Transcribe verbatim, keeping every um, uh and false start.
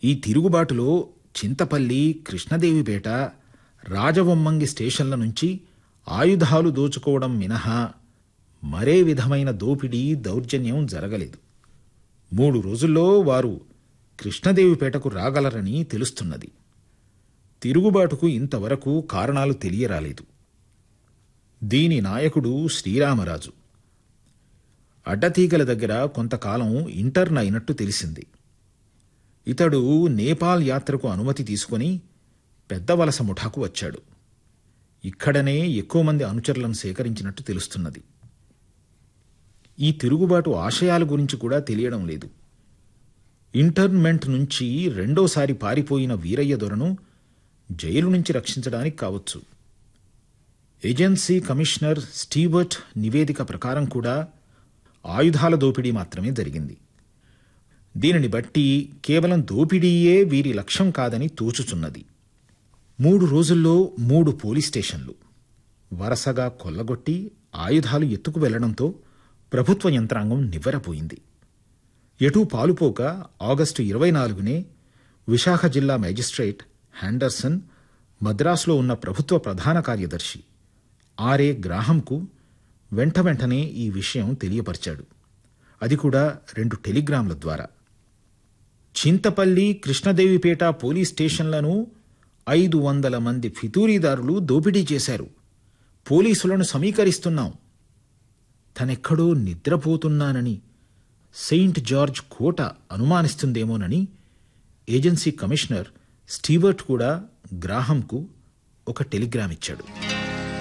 ఈ తిరుగుబాటులో చింతపల్లి, కృష్ణదేవిపేట, రాజవొమ్మంగి స్టేషన్ల నుంచి ఆయుధాలు దోచుకోవడం మినహా మరే విధమైన దోపిడీ, దౌర్జన్యం జరగలేదు. మూడు రోజుల్లో వారు కృష్ణదేవిపేటకు రాగలరని తెలుస్తున్నది. తిరుగుబాటుకు ఇంతవరకు కారణాలు తెలియరాలేదు. దీని నాయకుడు శ్రీరామరాజు. అడ్డతీగల దగ్గర కొంతకాలం ఇంటర్న్ అయినట్టు తెలిసింది. ఇతడు నేపాల్ యాత్రకు అనుమతి తీసుకుని పెద్దవలస ముఠాకు వచ్చాడు. ఇక్కడనే ఎక్కువ మంది అనుచరులను సేకరించినట్టు తెలుస్తున్నది. ఈ తిరుగుబాటు ఆశయాల గురించి కూడా తెలియడం లేదు. ఇంటర్న్మెంట్ నుంచి రెండోసారి పారిపోయిన వీరయ్య దొరను జైలు నుంచి రక్షించడానికి కావచ్చు. ఏజెన్సీ కమిషనర్ స్టీవర్ట్ నివేదిక ప్రకారం కూడా ఆయుధాల దోపిడీ మాత్రమే జరిగింది. దీనిని బట్టి కేవలం దోపిడీయే వీరి లక్ష్యం కాదని తోచుచున్నది. మూడు రోజుల్లో మూడు పోలీస్ స్టేషన్లు వరుసగా కొల్లగొట్టి ఆయుధాలు ఎత్తుకు వెళ్లడంతో ప్రభుత్వ యంత్రాంగం నివ్వెరపోయింది. ఎటూ పాలుపోక ఆగస్టు ఇరవై నాలుగునే విశాఖ జిల్లా మేజిస్ట్రేట్ హ్యాండర్సన్ మద్రాసులో ఉన్న ప్రభుత్వ ప్రధాన కార్యదర్శి ఆర్ఏ గ్రాహంకు వెంట వెంటనే ఈ విషయం తెలియపరిచాడు. అది కూడా రెండు టెలిగ్రాంల ద్వారా. చింతపల్లి, కృష్ణదేవిపేట పోలీస్ స్టేషన్లను ఐదు వందల మంది ఫితూరీదారులు దోపిడీ చేశారు. పోలీసులను సమీకరిస్తున్నాం. తనెక్కడో నిద్రపోతున్నానని సెయింట్ జార్జ్ కోట అనుమానిస్తుందేమోనని ఏజెన్సీ కమిషనర్ స్టీవర్ట్ కూడా గ్రాహంకు ఒక టెలిగ్రామ్ ఇచ్చాడు.